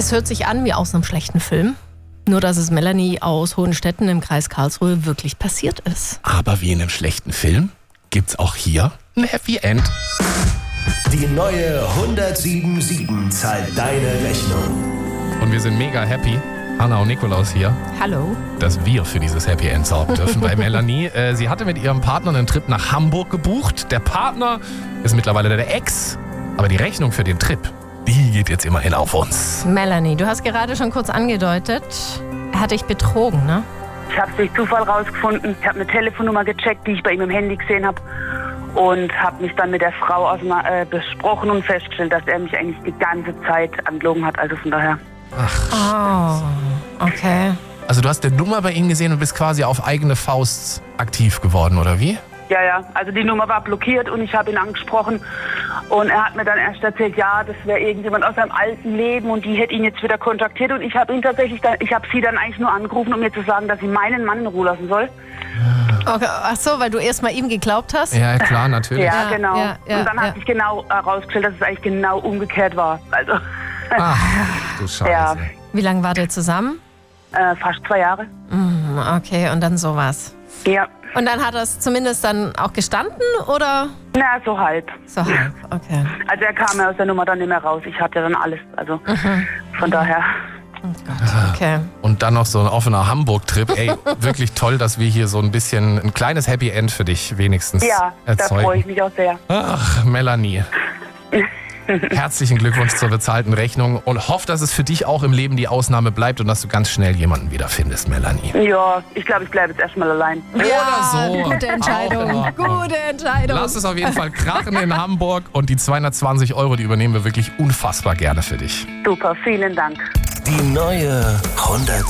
Es hört sich an wie aus einem schlechten Film. Nur, dass es Melanie aus Hohenstetten im Kreis Karlsruhe wirklich passiert ist. Aber wie in einem schlechten Film gibt's auch hier ein Happy End. Die neue 107.7 zahlt deine Rechnung. Und wir sind mega happy, Hanna und Nikolaus hier, Hallo? dass wir für dieses Happy End sorgen dürfen bei Melanie. Sie hatte mit ihrem Partner einen Trip nach Hamburg gebucht. Der Partner ist mittlerweile der Ex, aber die Rechnung für den Trip, die geht jetzt immerhin auf uns. Melanie, du hast gerade schon kurz angedeutet, er hat dich betrogen, ne? Ich habe es durch Zufall rausgefunden. Ich habe eine Telefonnummer gecheckt, die ich bei ihm im Handy gesehen habe. Und habe mich dann mit der Frau besprochen und festgestellt, dass er mich eigentlich die ganze Zeit angelogen hat. Also von daher. Oh, okay. Also du hast eine Nummer bei ihm gesehen und bist quasi auf eigene Faust aktiv geworden, oder wie? Ja. Also die Nummer war blockiert und ich habe ihn angesprochen. Und er hat mir dann erst erzählt, ja, das wäre irgendjemand aus seinem alten Leben und die hätte ihn jetzt wieder kontaktiert. Und ich habe ihn tatsächlich ich habe sie dann eigentlich nur angerufen, um mir zu sagen, dass sie meinen Mann in Ruhe lassen soll. Okay. Ach so, weil du erst mal ihm geglaubt hast? Ja, klar, natürlich. Ja, genau. Ja, und dann hat sich genau herausgestellt, dass es eigentlich genau umgekehrt war. Also, Ach, du Scheiße. Ja. Wie lange wart ihr zusammen? Fast 2 Jahre. Okay, und dann sowas. Ja. Und dann hat er es zumindest dann auch gestanden, oder? Na, so halb. So halb, okay. Also er kam ja aus der Nummer dann nicht mehr raus. Ich hatte dann alles. Also von daher. Oh Gott, okay. Und dann noch so ein offener Hamburg-Trip. Ey, wirklich toll, dass wir hier so ein bisschen ein kleines Happy End für dich wenigstens Ja, da erzeugen. freue ich mich auch sehr. Ach, Melanie. Herzlichen Glückwunsch zur bezahlten Rechnung und hoffe, dass es für dich auch im Leben die Ausnahme bleibt und dass du ganz schnell jemanden wiederfindest, Melanie. Ja, ich glaube, ich bleibe jetzt erstmal allein. Oder so. Gute Auch in Entscheidung. Ordnung. Gute Entscheidung. Lass es auf jeden Fall krachen in Hamburg und die 220 €, die übernehmen wir wirklich unfassbar gerne für dich. Super, vielen Dank. Die neue 107.7